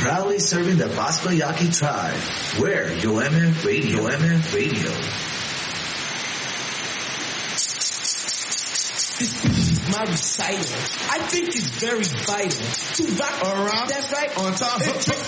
proudly serving the Bosco Yaqui tribe. We're UMF Radio. UMF Radio. My recital, I think it's very vital to rock around. That's right, on time.